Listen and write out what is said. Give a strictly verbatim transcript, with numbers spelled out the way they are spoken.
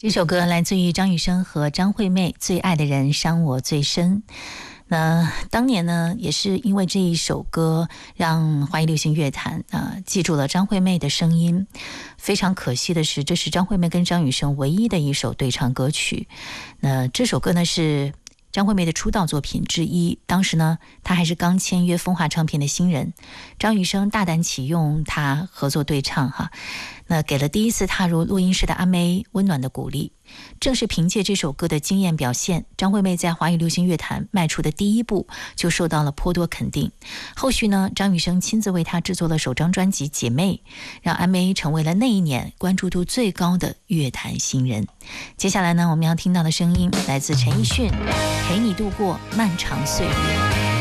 这首歌来自于张雨生和张惠妹，《最爱的人伤我最深》。那当年呢，也是因为这一首歌，让华语流行乐坛啊、呃、记住了张惠妹的声音。非常可惜的是，这是张惠妹跟张雨生唯一的一首对唱歌曲。那这首歌呢是张惠妹的出道作品之一，当时呢，她还是刚签约风华唱片的新人，张雨生大胆启用她合作对唱哈，那给了第一次踏入录音室的阿妹温暖的鼓励。正是凭借这首歌的惊艳表现，张惠妹在华语流行乐坛迈出的第一步就受到了颇多肯定。后续呢，张雨生亲自为她制作了首张专辑《姐妹》，让阿妹成为了那一年关注度最高的乐坛新人。接下来呢，我们要听到的声音来自陈奕迅，陪你度过漫长岁月。